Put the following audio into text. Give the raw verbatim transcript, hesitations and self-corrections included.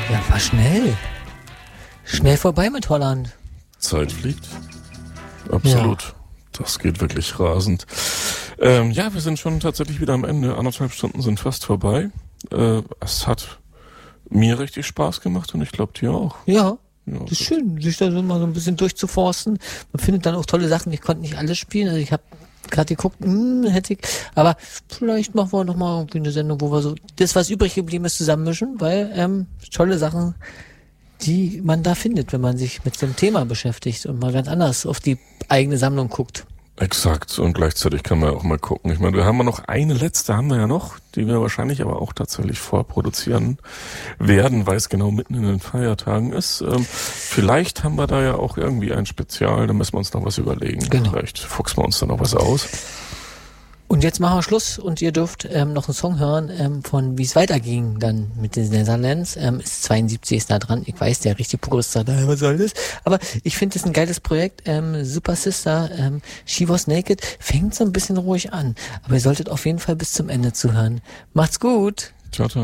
Ja, war schnell. Schnell vorbei mit Holland. Zeit fliegt. Absolut. Ja. Das geht wirklich rasend. Ähm, ja, wir sind schon tatsächlich wieder am Ende. Anderthalb Stunden sind fast vorbei. Äh, es hat mir richtig Spaß gemacht und ich glaube dir auch. Ja, ja, das ist schön, sich da so mal so ein bisschen durchzuforsten. Man findet dann auch tolle Sachen. Ich konnte nicht alles spielen. Also ich habe gerade geguckt, hm, hätte ich, aber vielleicht machen wir noch mal irgendwie eine Sendung, wo wir so das, was übrig geblieben ist, zusammenmischen, weil ähm, tolle Sachen, die man da findet, wenn man sich mit dem Thema beschäftigt und mal ganz anders auf die eigene Sammlung guckt. Exakt, und gleichzeitig kann man auch mal gucken. Ich meine, wir haben ja noch eine letzte, haben wir ja noch, die wir wahrscheinlich aber auch tatsächlich vorproduzieren werden, weil es genau mitten in den Feiertagen ist. Ähm, vielleicht haben wir da ja auch irgendwie ein Spezial, da müssen wir uns noch was überlegen. Genau. Vielleicht fuchsen wir uns da noch was aus. Und jetzt machen wir Schluss und ihr dürft ähm, noch einen Song hören ähm, von wie es weiterging dann mit den Netherlands. Ähm, ist zweiundsiebzig ist da dran. Ich weiß, der richtige Purist sagt, was soll das? Aber ich finde es ein geiles Projekt. Ähm, Super Sister, ähm, She Was Naked, fängt so ein bisschen ruhig an. Aber ihr solltet auf jeden Fall bis zum Ende zuhören. Macht's gut! Ciao, ciao.